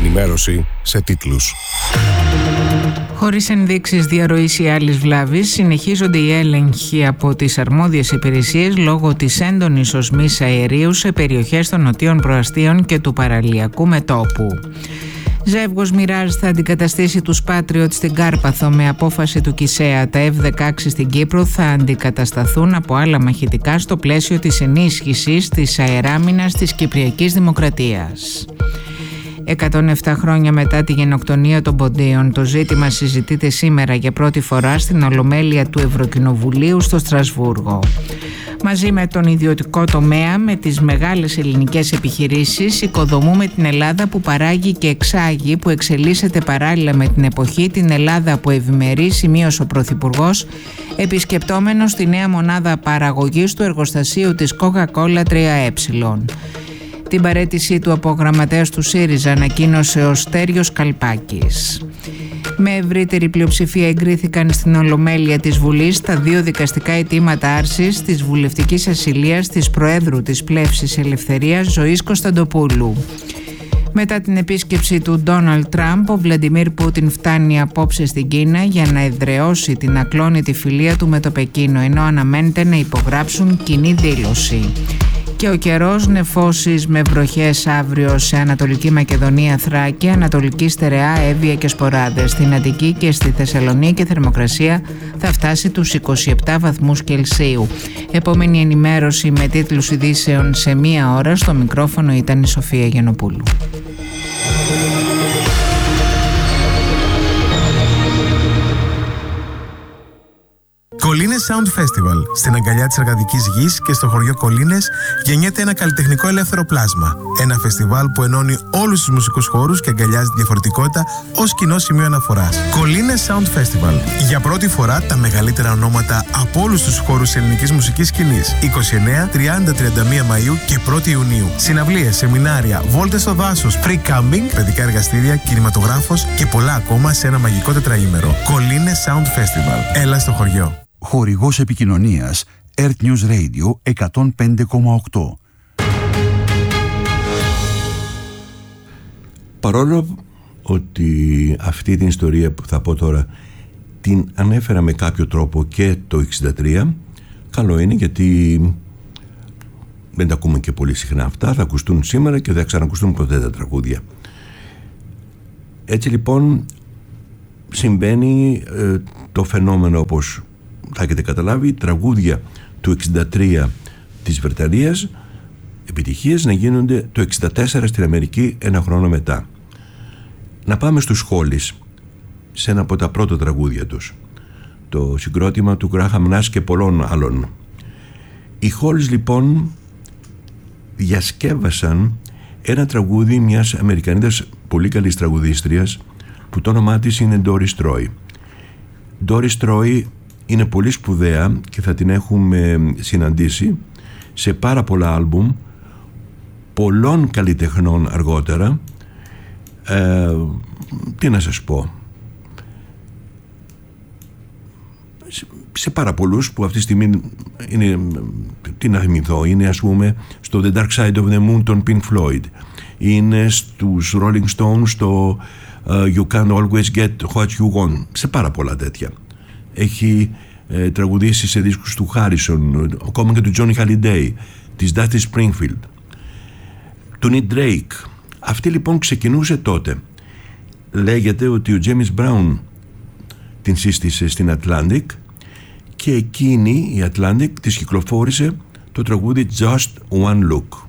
ενημέρωση σε τίτλους. Χωρίς ενδείξεις διαρροής ή άλλης βλάβης, συνεχίζονται οι έλεγχοι από τις αρμόδιες υπηρεσίες λόγω της έντονης οσμής αερίου σε περιοχές των νοτίων προαστίων και του παραλιακού μετώπου. Ζεύγος Mirage θα αντικαταστήσει τους Patriot στην Κάρπαθο με απόφαση του ΚΙΣΕΑ. Τα F-16 στην Κύπρο θα αντικατασταθούν από άλλα μαχητικά στο πλαίσιο της ενίσχυσης της αεράμινας της Κυπριακής Δημοκρατίας. 107 χρόνια μετά τη γενοκτονία των Ποντίων, το ζήτημα συζητείται σήμερα για πρώτη φορά στην Ολομέλεια του Ευρωκοινοβουλίου στο Στρασβούργο. Μαζί με τον ιδιωτικό τομέα, με τις μεγάλες ελληνικές επιχειρήσεις, οικοδομούμε την Ελλάδα που παράγει και εξάγει, που εξελίσσεται παράλληλα με την εποχή, την Ελλάδα που ευημερεί, σημείωσε ο Πρωθυπουργός, επισκεπτόμενος τη νέα μονάδα παραγωγής του εργοστασίου της Coca-Cola 3E. Την παραίτησή του από γραμματέας του ΣΥΡΙΖΑ ανακοίνωσε ο Στέριος Καλπάκης. Με ευρύτερη πλειοψηφία εγκρίθηκαν στην Ολομέλεια της Βουλής τα δύο δικαστικά αιτήματα άρσης της βουλευτικής ασυλίας της Προέδρου της Πλεύσης Ελευθερίας Ζωής Κωνσταντοπούλου. Μετά την επίσκεψη του Ντόναλντ Τραμπ, ο Βλαντιμίρ Πούτιν φτάνει απόψε στην Κίνα για να εδραιώσει την ακλόνητη φιλία του με το Πεκίνο, ενώ αναμένεται να υπογράψουν κοινή δήλωση. Και ο καιρός, νεφώσεις με βροχές αύριο σε Ανατολική Μακεδονία, Θράκη, Ανατολική Στερεά, Εύβοια και Σποράδες. Στην Αττική και στη Θεσσαλονίκη θερμοκρασία θα φτάσει τους 27 βαθμούς Κελσίου. Επόμενη ενημέρωση με τίτλους ειδήσεων σε 1 ώρα. Στο μικρόφωνο ήταν η Σοφία Γιαννοπούλου. Κολίνες Sound Festival. Στην αγκαλιά της εργατικής γης και στο χωριό Κολίνες γεννιέται ένα καλλιτεχνικό ελεύθερο πλάσμα. Ένα φεστιβάλ που ενώνει όλους τους μουσικούς χώρους και αγκαλιάζει τη διαφορετικότητα ως κοινό σημείο αναφοράς. Κολίνες Sound Festival. Για πρώτη φορά τα μεγαλύτερα ονόματα από όλους τους χώρους της ελληνικής μουσικής σκηνής. 29, 30, 31 Μαΐου και 1η Ιουνίου. Συναυλίες, σεμινάρια, βόλτες στο δάσος, free camping, παιδικά εργαστήρια, κινηματογράφος και πολλά ακόμα σε ένα μαγικό τετραήμερο. Κολίνες Sound Festival. Έλα στο χωριό. Χορηγός επικοινωνίας Earth News Radio 105,8. Παρόλο ότι αυτή την ιστορία που θα πω τώρα την ανέφερα με κάποιο τρόπο και το 63, καλό είναι γιατί δεν τα ακούμε και πολύ συχνά αυτά, θα ακουστούν σήμερα και δεν θα ξανακουστούν ποτέ τα τραγούδια. Έτσι λοιπόν συμβαίνει το φαινόμενο, όπως θα έχετε καταλάβει, τραγούδια του 63 της Βρετανίας, επιτυχίες να γίνονται το 64 στην Αμερική, ένα χρόνο μετά. Να πάμε στους Hollies, σε ένα από τα πρώτα τραγούδια τους, το συγκρότημα του Γκράχαμ Νας και πολλών άλλων. Οι Hollies λοιπόν διασκεύασαν ένα τραγούδι μιας Αμερικανίδας πολύ καλής τραγουδίστριας που το όνομά της είναι Doris Troy. Doris Troy είναι πολύ σπουδαία και θα την έχουμε συναντήσει σε πάρα πολλά άλμπουμ πολλών καλλιτεχνών αργότερα. Τι να σας πω, σε πάρα πολλούς που αυτή τη στιγμή είναι, τι να θυμηθώ, είναι ας πούμε στο The Dark Side of the Moon των Pink Floyd, είναι στους Rolling Stones στο You Can't Always Get What You Want, σε πάρα πολλά τέτοια. Έχει τραγουδήσει σε δίσκους του Harrison, ακόμα και του Johnny Hallyday, της Dusty Springfield, του Nick Drake. Αυτή λοιπόν ξεκινούσε τότε. Λέγεται ότι ο James Brown την σύστησε στην Atlantic και εκείνη η Atlantic της κυκλοφόρησε το τραγούδι Just One Look.